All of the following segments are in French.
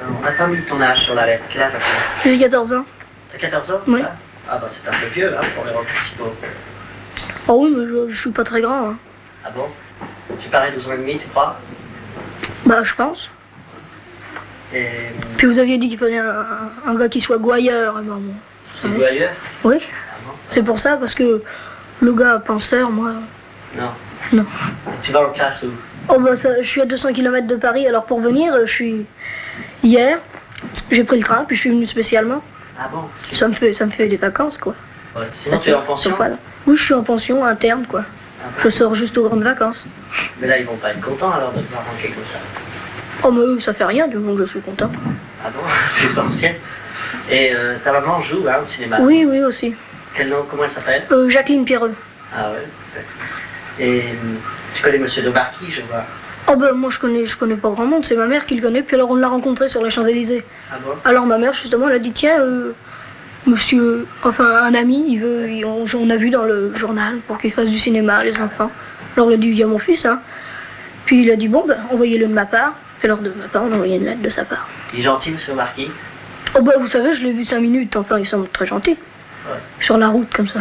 On n'a pas mis ton âge sur la lettre. Quel âge as-tu? J'ai 14 ans. T'as 14 ans? Oui. Ah bah c'est un peu vieux hein, pour les rôles principaux. Oh oui, mais je suis pas très grand. Hein. Ah bon? Tu parais 12 ans et demi, tu crois? Bah, je pense. Et... Puis vous aviez dit qu'il fallait un gars qui soit gouailleur. Et ben, bon, C'est gouailleur? Oui. Ah bon? C'est pour ça, parce que le gars penseur, moi... Non. Non. Tu vas en classe où? Oh bah, je suis à 200 km de Paris, alors pour venir, je suis... Hier, j'ai pris le train, puis je suis venu spécialement. Ah bon? Ça me fait des vacances, quoi. Ouais. Sinon tu es en pension? Oui, je suis en pension interne, quoi. Ah bon? Je sors juste aux grandes vacances. Mais là ils vont pas être contents alors de te voir manquer comme ça. Oh mais eux, ça fait rien du moment que je suis content. Ah bon? C'est essentiel. Et ta maman joue hein, au cinéma? Oui, oui aussi. Quel nom? Comment elle s'appelle? Jacqueline Pierreux. Ah ouais. Et tu connais Monsieur Domarquis, je vois. Oh ben moi je connais pas grand monde, c'est ma mère qui le connaît, puis alors on l'a rencontré sur les Champs-Élysées. Ah bon? Alors ma mère justement elle a dit tiens, monsieur, enfin un ami, on a vu dans le journal pour qu'il fasse du cinéma, les enfants. Alors il a dit il y a mon fils hein. Puis il a dit bon ben envoyez-le de ma part. Puis alors de ma part on a envoyé une lettre de sa part. Il est gentil Monsieur Domarquis? Oh ben vous savez je l'ai vu 5 minutes, enfin il semble très gentil. Ouais. Sur la route comme ça.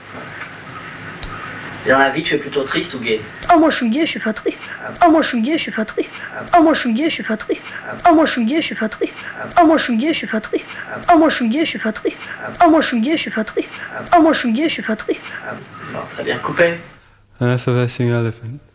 Et dans la vie tu es plutôt triste ou gai? Oh moi je suis gay, je suis pas triste. Oh moi je suis gay, je suis pas triste. Oh moi je suis gay, je suis pas triste. Oh moi je suis gay, je suis pas triste. Oh moi je suis gay, je suis pas triste. Oh moi je suis gay, je suis pas triste. Oh moi je suis gay, je suis pas triste. Oh moi je suis gay, je suis pas triste. Bon, très bien coupé. An effervescing elephant.